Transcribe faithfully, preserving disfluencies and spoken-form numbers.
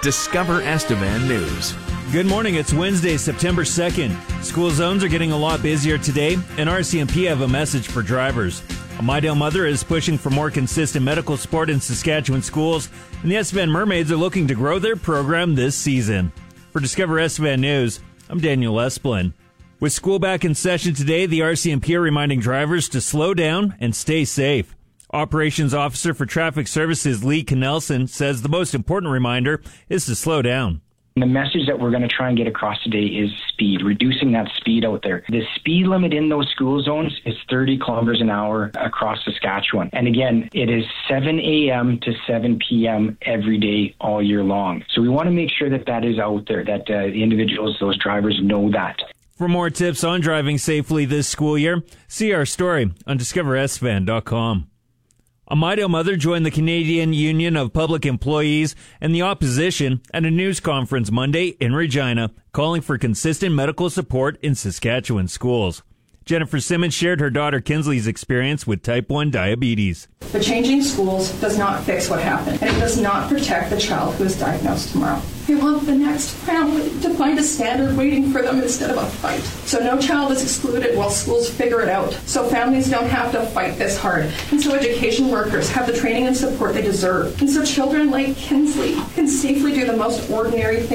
Discover Estevan News. Good morning. It's Wednesday, September second. School zones are getting a lot busier today, and R C M P have a message for drivers. A Mydale mother is pushing for more consistent medical support in Saskatchewan schools, and the Estevan Mermaids are looking to grow their program this season. For Discover Estevan News, I'm Daniel Esplin. With school back in session today, the R C M P are reminding drivers to slow down and stay safe. Operations Officer for Traffic Services Lee Knelson says the most important reminder is to slow down. The message that we're going to try and get across today is speed, reducing that speed out there. The speed limit in those school zones is thirty kilometers an hour across Saskatchewan. And again, it is seven a.m. to seven p.m. every day, all year long. So we want to make sure that that is out there, that uh, the individuals, those drivers know that. For more tips on driving safely this school year, see our story on discover estevan dot com. A Mydale mother joined the Canadian Union of Public Employees and the opposition at a news conference Monday in Regina, calling for consistent medical support in Saskatchewan schools. Jennifer Simmons shared her daughter Kinsley's experience with type one diabetes. But changing schools does not fix what happened, and it does not protect the child who is diagnosed tomorrow. They want the next family to find a standard waiting for them instead of a fight. So no child is excluded while schools figure it out. So families don't have to fight this hard. And so education workers have the training and support they deserve. And so children like Kinsley can safely do the most ordinary things